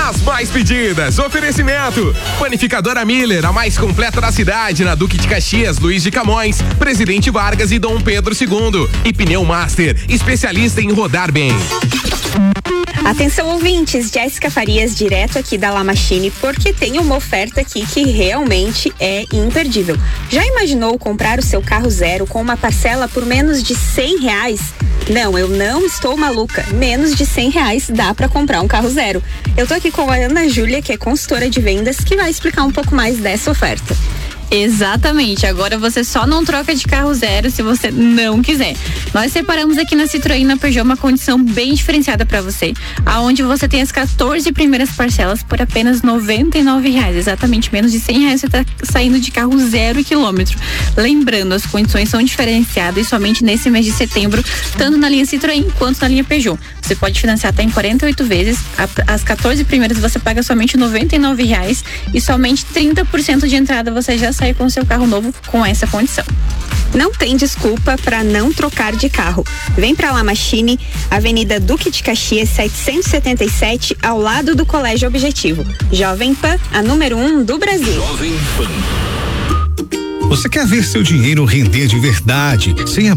as mais pedidas. Oferecimento: Panificadora Miller, a mais completa da cidade, na Duque de Caxias, Luiz de Camões, Presidente Vargas e Dom Pedro II. E Pneu Master, especialista em rodar bem. Atenção, ouvintes, Jéssica Farias, direto aqui da La Machine, porque tem uma oferta aqui que realmente é imperdível. Já imaginou comprar o seu carro zero com uma parcela por menos de R$100? Não, eu não estou maluca. Menos de R$100 dá para comprar um carro zero. Eu tô aqui com a Ana Júlia, que é consultora de vendas, que vai explicar um pouco mais dessa oferta. Exatamente, agora você só não troca de carro zero se você não quiser. Nós separamos aqui na Citroën e na Peugeot uma condição bem diferenciada para você, aonde você tem as 14 primeiras parcelas por apenas R$99, exatamente menos de R$100 você tá saindo de carro 0 quilômetro. Lembrando, as condições são diferenciadas e somente nesse mês de setembro, tanto na linha Citroën quanto na linha Peugeot. Você pode financiar até em 48 vezes, as 14 primeiras você paga somente R$99 e somente 30% de entrada você já sai com o seu carro novo com essa condição. Não tem desculpa para não trocar de carro. Vem pra La Machine, Avenida Duque de Caxias 777, ao lado do Colégio Objetivo. Jovem Pan, a número 1 do Brasil. Jovem Pan. Você quer ver seu dinheiro render de verdade, sem